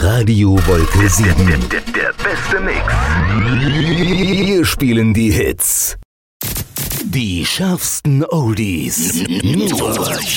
Radio Wolke 7. Der beste Mix. Wir spielen die Hits. Die schärfsten Oldies. Nur